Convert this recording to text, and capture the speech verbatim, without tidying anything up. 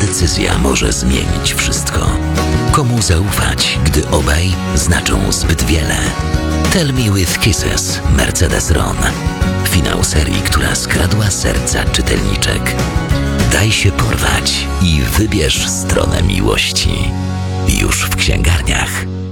decyzja może zmienić wszystko. Komu zaufać, gdy obaj znaczą zbyt wiele? Tell Me With Kisses Mercedes Ron. Finał serii, która skradła serca czytelniczek. Daj się porwać i wybierz stronę miłości. Już w księgarniach.